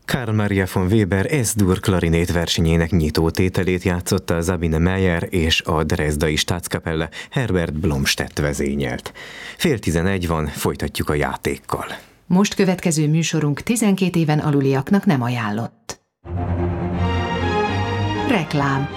Karl Maria von Weber S-dur klarinét versenyének nyitótételét játszotta Sabine Meyer és a Dresdai Staatskapelle Herbert Blomstedt vezényelt. 10:11 van, folytatjuk a játékkal. Most következő műsorunk 12 éven aluliaknak nem ajánlott. Reklám.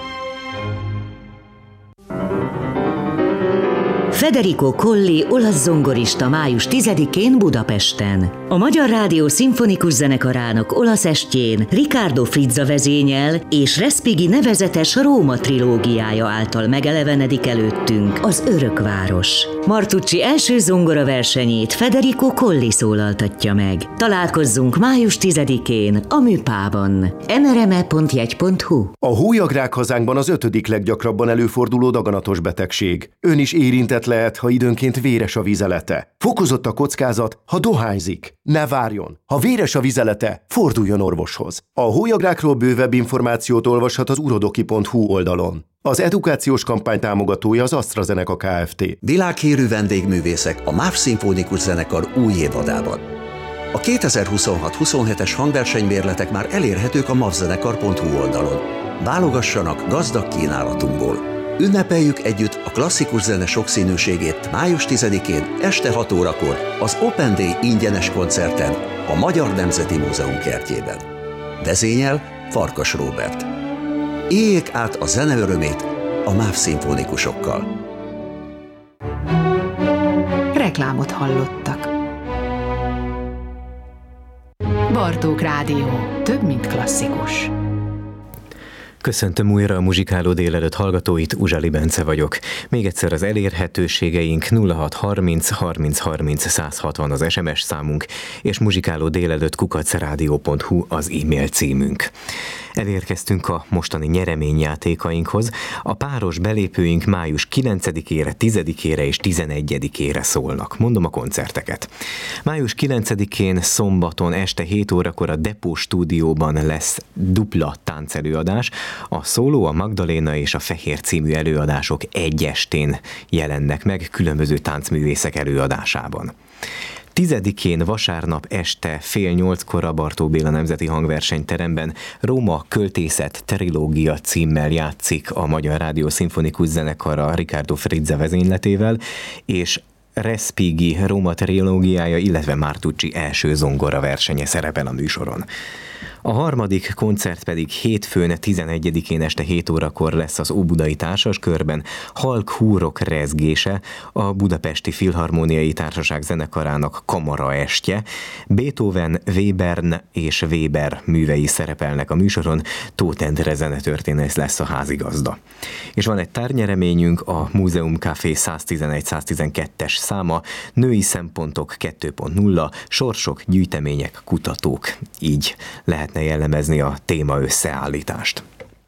Federico Colli olasz zongorista május 10-én Budapesten. A Magyar Rádió Szimfonikus Zenekarának olasz estjén Riccardo Frizza vezényel és Respighi nevezetes Róma trilógiája által megelevenedik előttünk az Örökváros. Martucci első zongoraversenyét Federico Colli szólaltatja meg. Találkozzunk május 10-én a Műpában. mrme.jegy.hu. A hólyagrák hazánkban az 5. leggyakrabban előforduló daganatos betegség. Ön is érintett lehet, ha időnként véres a vizelete. Fokozott a kockázat, ha dohányzik. Ne várjon! Ha véres a vizelete, forduljon orvoshoz. A hólyagrákról bővebb információt olvashat az urodoki.hu oldalon. Az edukációs kampány támogatója az AstraZeneca Kft. Világhírű vendégművészek a MÁV Szimfonikus Zenekar új évadában. A 2026-27-es hangversenymérletek már elérhetők a mavzenekar.hu oldalon. Válogassanak gazdag kínálatunkból. Ünnepeljük együtt a klasszikus zene sokszínűségét május 10-én este 6 órakor az Open Day ingyenes koncerten a Magyar Nemzeti Múzeum kertjében. Vezényel Farkas Róbert. Éljék át a zene örömét a MÁV szimfonikusokkal. Reklámot hallottak. Bartók Rádió. Több, mint klasszikus. Köszöntöm újra a Muzsikáló délelőtt hallgatóit, Uzsali Bence vagyok. Még egyszer az elérhetőségeink 0630 30 30 160 az SMS számunk, és muzsikálódélelőtt@radio.hu az e-mail címünk. Elérkeztünk a mostani nyereményjátékainkhoz. A páros belépőink május 9-ére, 10-ére és 11-ére szólnak. Mondom a koncerteket. Május 9-én szombaton este 7 órakor a Depó stúdióban lesz dupla táncelőadás. A Szóló, a Magdaléna és a Fehér című előadások egy estén jelennek meg különböző táncművészek előadásában. 10-én vasárnap este 7:30 a Bartók Béla Nemzeti Hangversenyteremben Róma Költészet Trilógia címmel játszik a Magyar Rádió Szimfonikus Zenekara Riccardo Frizza vezényletével, és Respighi Róma trilógiája, illetve Martucci első zongora versenye szerepel a műsoron. A harmadik koncert pedig hétfőn 11-én este 7 órakor lesz az Óbudai Társaskörben Halk húrok rezgése, a Budapesti Filharmóniai Társaság zenekarának kamaraestje. Beethoven, Webern és Weber művei szerepelnek a műsoron, Tóth Endre zenetörténész lesz a házigazda. És van egy tárgynyereményünk, a Múzeum Café 111-112-es száma, női szempontok 2.0, sorsok, gyűjtemények, kutatók. Így lehetne jellemezni a téma összeállítást.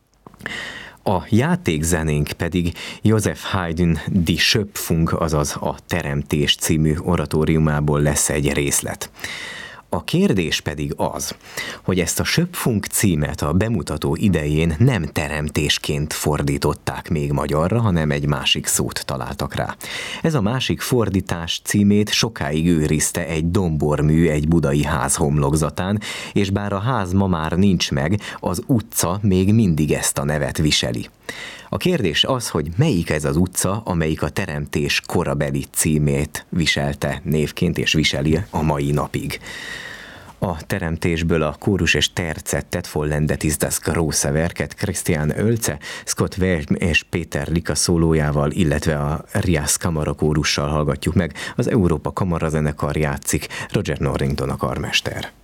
A játékzenénk pedig Joseph Haydn Die Schöpfung, azaz a Teremtés című oratóriumából lesz egy részlet. A kérdés pedig az, hogy ezt a Schöpfung címet a bemutató idején nem teremtésként fordították még magyarra, hanem egy másik szót találtak rá. Ez a másik fordítás címét sokáig őrizte egy dombormű egy budai ház homlokzatán, és bár a ház ma már nincs meg, az utca még mindig ezt a nevet viseli. A kérdés az, hogy melyik ez az utca, amelyik a teremtés korabeli címét viselte névként és viseli a mai napig. A teremtésből a kórus és tercettet, Vollendet ist das große Werket Christian Oelze, Scott Welch és Péter Lika szólójával, illetve a Rias kamarakórussal hallgatjuk meg. Az Európa Kamarazenekar játszik, Roger Norrington a karmester.